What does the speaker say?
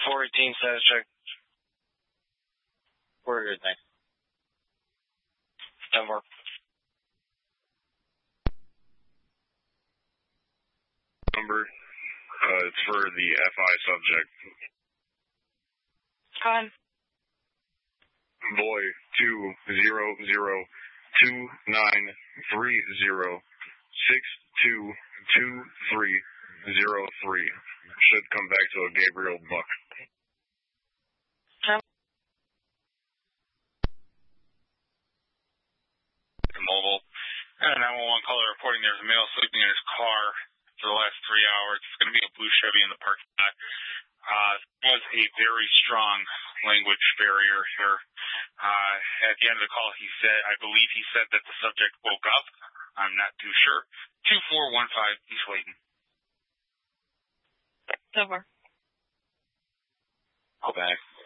418 status check. We're good, thanks. 10-4. Number, it's for the FI subject. Go ahead. Boy 200-230-622303 should come back to a Gabriel Buck. Mobile. And a 911 caller reporting there's a male sleeping in his car for the last 3 hours. It's going to be a blue Chevy in the parking lot. Was a very strong language barrier here. At the end of the call, I believe he said that the subject woke up. I'm not too sure. 2415, he's waiting. Over. I'll back.